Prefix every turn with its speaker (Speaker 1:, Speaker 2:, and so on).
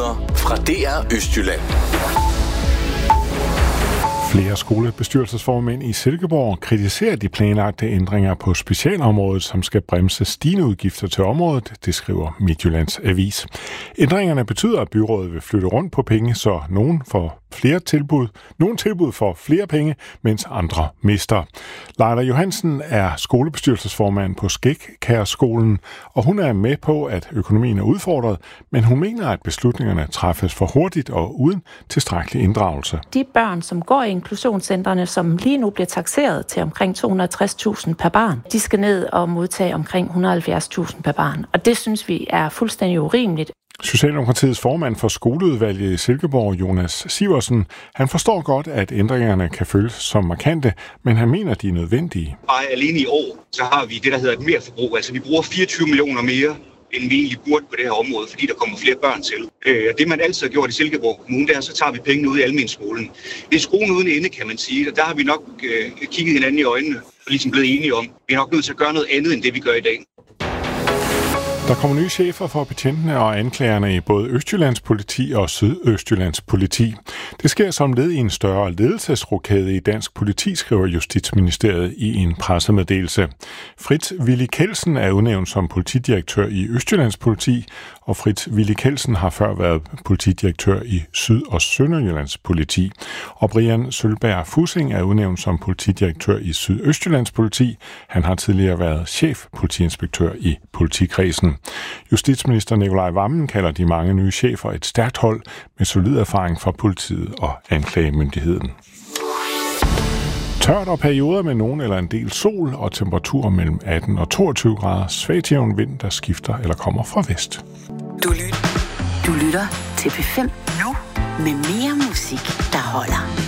Speaker 1: Nyheder fra DR Østjylland.
Speaker 2: Flere skolebestyrelsesformænd i Silkeborg kritiserer de planlagte ændringer på specialområdet, som skal bremse stigende udgifter til området, det skriver Midtjyllands Avis. Ændringerne betyder, at byrådet vil flytte rundt på penge, så nogle tilbud får flere penge, mens andre mister. Leila Johansen er skolebestyrelsesformand på Skægkærskolen, og hun er med på, at økonomien er udfordret, men hun mener, at beslutningerne træffes for hurtigt og uden tilstrækkelig inddragelse.
Speaker 3: De børn, som går i inklusionscentrene, som lige nu bliver takseret til omkring 260.000 per barn, de skal ned og modtage omkring 170.000 per barn. Og det synes vi er fuldstændig urimeligt.
Speaker 4: Socialdemokratiets formand for skoleudvalget i Silkeborg, Jonas Siversen, han forstår godt, at ændringerne kan føles som markante, men han mener, de er nødvendige.
Speaker 5: Bare alene i år, så har vi det, der hedder et merforbrug. Altså vi bruger 24 millioner mere, end vi egentlig burde på det her område, fordi der kommer flere børn til. Det man altid har gjort i Silkeborg Kommune, der så tager vi pengene ud i almenskolen. Det er skruen uden ende, kan man sige, og der har vi nok kigget hinanden i øjnene og ligesom blevet enige om, vi er nok nødt til at gøre noget andet, end det vi gør i dag.
Speaker 4: Der kommer nye chefer for betjentene og anklagerne i både Østjyllands politi og Sydøstjyllands politi. Det sker som led i en større ledelsesrokade i dansk politi, skriver Justitsministeriet i en pressemeddelelse. Fritz Willy Kelsen er udnævnt som politidirektør i Østjyllands politi, og Fritz Willy Kelsen har før været politidirektør i Syd- og Sønderjyllands politi. Og Brian Sølberg Fussing er udnævnt som politidirektør i Sydøstjyllands politi. Han har tidligere været chefpolitiinspektør i politikredsen. Justitsminister Nicolai Wammen kalder de mange nye chefer et stærkt hold med solid erfaring fra politiet og anklagemyndigheden. Tørt og perioder med nogen eller en del sol og temperaturer mellem 18 og 22 grader. Svag til jævn vind, der skifter eller kommer fra vest.
Speaker 6: Du lytter til P5 nu med mere musik, der holder.